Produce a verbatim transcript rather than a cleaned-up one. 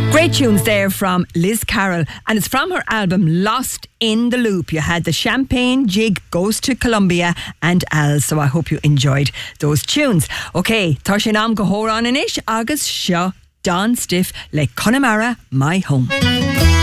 Great tunes there from Liz Carroll, and it's from her album Lost in the Loop. You had the Champagne Jig, Goes to Columbia and Al, so I hope you enjoyed those tunes. Okay, Tarshin am go hór an in ish, agus seo Don Stiff le Connemara, My Home.